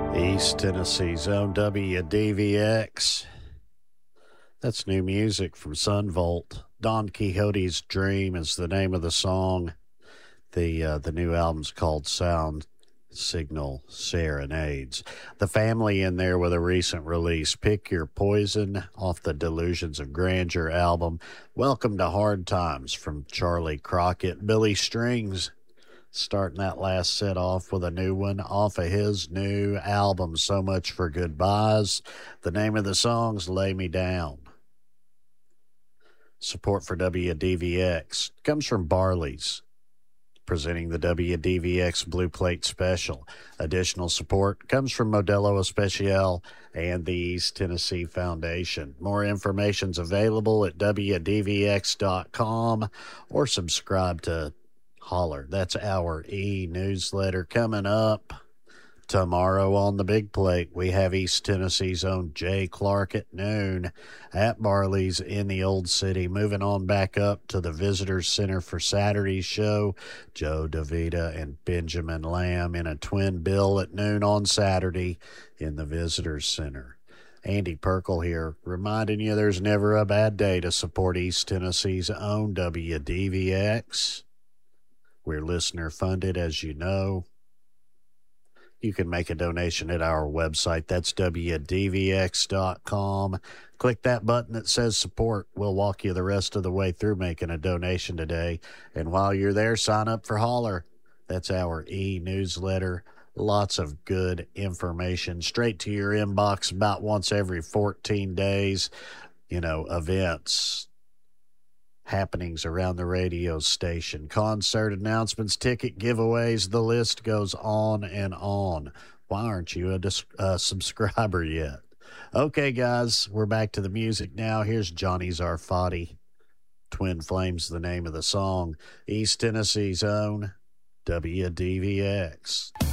East Tennessee's own WDVX. That's new music from Sunvolt. Don Quixote's Dream is the name of the song. The new album's called Sound Signal Serenades. The Family in there with a recent release, Pick Your Poison, off the Delusions of Grandeur album. Welcome to Hard Times from Charlie Crockett. Billy Strings starting that last set off with a new one off of his new album, So Much for Goodbyes. The name of the song's Lay Me Down. Support for WDVX comes from Barley's, presenting the WDVX Blue Plate Special. Additional support comes from Modelo Especial and the East Tennessee Foundation. More information's available at WDVX.com or subscribe to Holler. That's our e-newsletter. Coming up tomorrow on the Big Plate, we have East Tennessee's own Jay Clark at noon at Barley's in the Old City. Moving on back up to the Visitors Center for Saturday's show, Joe DeVita and Benjamin Lamb in a twin bill at noon on Saturday in the Visitors Center. Andy Perkle here, reminding you there's never a bad day to support East Tennessee's own WDVX. We're listener-funded, as you know. You can make a donation at our website. That's WDVX.com. Click that button that says support. We'll walk you the rest of the way through making a donation today. And while you're there, sign up for Holler. That's our e-newsletter. Lots of good information straight to your inbox about once every 14 days. You know, events, happenings around the radio station, concert announcements, ticket giveaways, the list goes on and on. Why aren't you a subscriber yet? Okay, guys, we're back to the music now. Here's Johnny Zarfati. Twin Flames, the name of the song. East Tennessee's own WDVX.